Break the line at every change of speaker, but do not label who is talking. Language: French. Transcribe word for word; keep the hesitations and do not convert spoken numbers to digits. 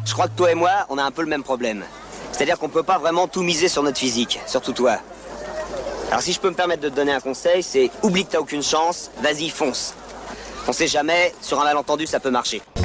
Je crois que toi et moi, on a un peu le même problème. C'est-à-dire qu'on peut pas vraiment tout miser sur notre physique, surtout toi. Alors si je peux me permettre de te donner un conseil, c'est oublie que t'as aucune chance, vas-y, fonce. On sait jamais, sur un malentendu, ça peut marcher.